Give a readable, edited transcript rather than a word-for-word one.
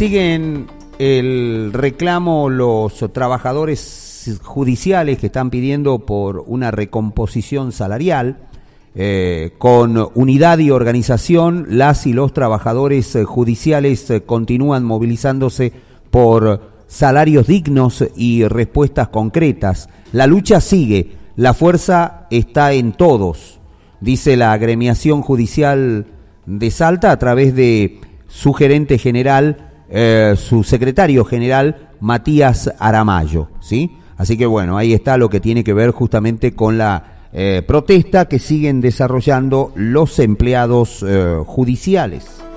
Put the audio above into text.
siguen el reclamo los trabajadores judiciales que están pidiendo por una recomposición salarial. Con unidad y organización, las y los trabajadores judiciales continúan movilizándose por salarios dignos y respuestas concretas. La lucha sigue, la fuerza está en todos, dice la agremiación judicial de Salta a través de su gerente general, su secretario general, Matías Aramayo, ¿sí? Así que bueno, ahí está lo que tiene que ver justamente con la protesta que siguen desarrollando los empleados judiciales.